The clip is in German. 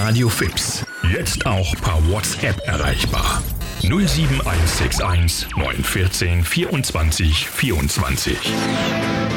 Radio Fips. Jetzt auch per WhatsApp erreichbar. 07161 914 24 24.